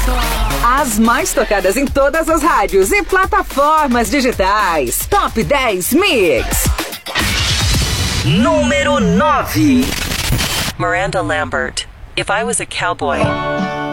As mais tocadas em todas as rádios e plataformas digitais. Top 10 Mix. Número 9. Miranda Lambert, If I Was a Cowboy.